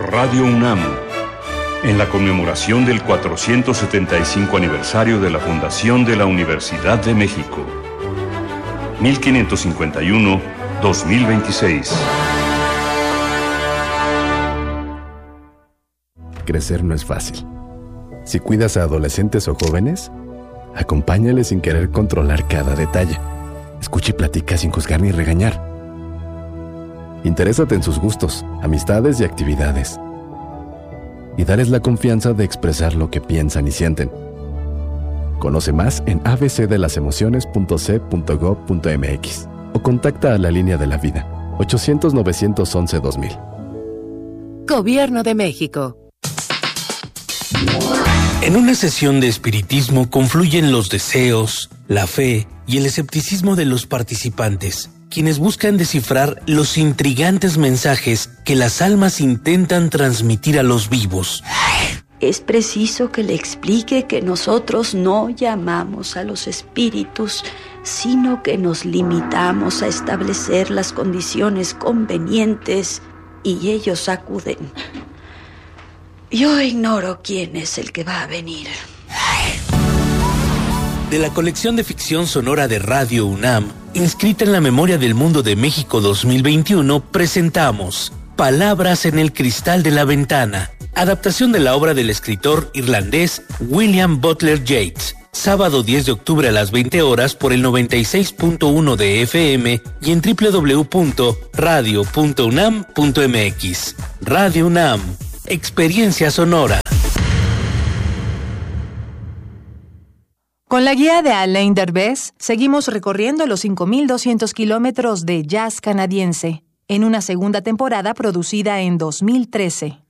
por Radio UNAM, en la conmemoración del 475 aniversario de la fundación de la Universidad de México, 1551-2026. Crecer no es fácil. Si cuidas a adolescentes o jóvenes, acompáñales sin querer controlar cada detalle. Escucha y platica sin juzgar ni regañar. Interésate en sus gustos, amistades y actividades. Y dales la confianza de expresar lo que piensan y sienten. Conoce más en abcdelasemociones.c.gov.mx o contacta a la Línea de la Vida, 800-911-2000. Gobierno de México. En una sesión de espiritismo confluyen los deseos, la fe y el escepticismo de los participantes, quienes buscan descifrar los intrigantes mensajes que las almas intentan transmitir a los vivos. Es preciso que le explique que nosotros no llamamos a los espíritus, sino que nos limitamos a establecer las condiciones convenientes y ellos acuden. Yo ignoro quién es el que va a venir. De la colección de ficción sonora de Radio UNAM, inscrita en la Memoria del Mundo de México 2021, presentamos Palabras en el cristal de la ventana, adaptación de la obra del escritor irlandés William Butler Yeats, sábado 10 de octubre a las 20 horas por el 96.1 de FM y en www.radio.unam.mx. Radio UNAM, experiencia sonora. Con la guía de Alain Derbez, seguimos recorriendo los 5.200 kilómetros de jazz canadiense, en una segunda temporada producida en 2013.